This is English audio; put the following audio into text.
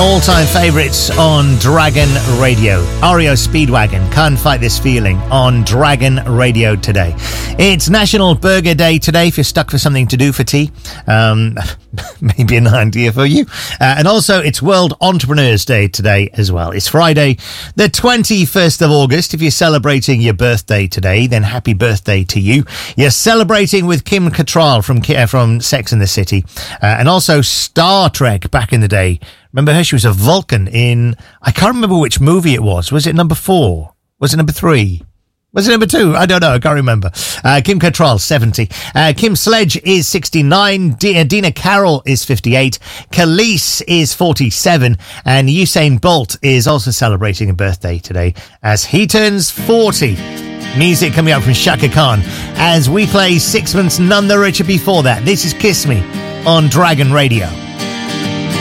all-time favourites on Dragon Radio. REO Speedwagon, Can't Fight This Feeling on Dragon Radio today. It's National Burger Day today if you're stuck for something to do for tea. Maybe an idea for you. And also it's World Entrepreneurs Day today as well. It's Friday, the 21st of August. If you're celebrating your birthday today, then happy birthday to you. You're celebrating with Kim Cattrall from Sex and the City. And also Star Trek back in the day. Remember her? She was a Vulcan in... I can't remember which movie it was. Was it number 4? Was it number 3? Was it number 2? I don't know. I can't remember. Kim Cattrall, 70. Kim Sledge is 69. Dina Carroll is 58. Khalees is 47. And Usain Bolt is also celebrating a birthday today as he turns 40. Music coming up from Shaka Khan as we play Sixpence None the Richer before that. This is Kiss Me on Dragon Radio.